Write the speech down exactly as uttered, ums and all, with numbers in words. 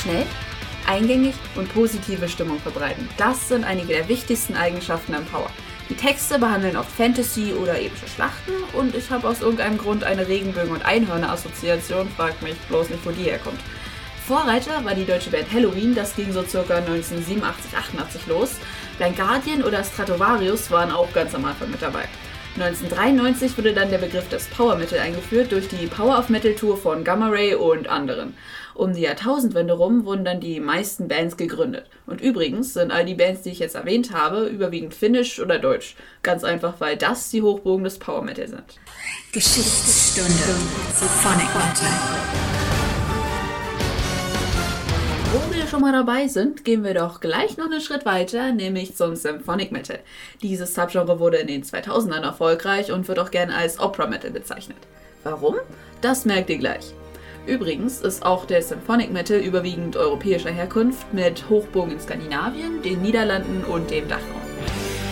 Schnell, eingängig und positive Stimmung verbreiten. Das sind einige der wichtigsten Eigenschaften am Power. Die Texte behandeln oft Fantasy oder epische Schlachten und ich habe aus irgendeinem Grund eine Regenbögen- und Einhörner-Assoziation, fragt mich bloß nicht, wo die herkommt. Vorreiter war die deutsche Band Helloween, das ging so ca. neunzehnhundertsiebenundachtzig achtundachtzig los. Blind Guardian oder Stratovarius waren auch ganz am Anfang mit dabei. neunzehnhundertdreiundneunzig wurde dann der Begriff des Power Metal eingeführt durch die Power of Metal Tour von Gamma Ray und anderen. Um die Jahrtausendwende rum wurden dann die meisten Bands gegründet. Und übrigens sind all die Bands, die ich jetzt erwähnt habe, überwiegend finnisch oder deutsch. Ganz einfach, weil das die Hochburgen des Power Metal sind. Geschichtsstunde Symphonic Metal. Wo wir schon mal dabei sind, gehen wir doch gleich noch einen Schritt weiter, nämlich zum Symphonic Metal. Dieses Subgenre wurde in den zweitausendern erfolgreich und wird auch gerne als Opera Metal bezeichnet. Warum? Das merkt ihr gleich. Übrigens ist auch der Symphonic Metal überwiegend europäischer Herkunft mit Hochburgen in Skandinavien, den Niederlanden und dem Dachraum.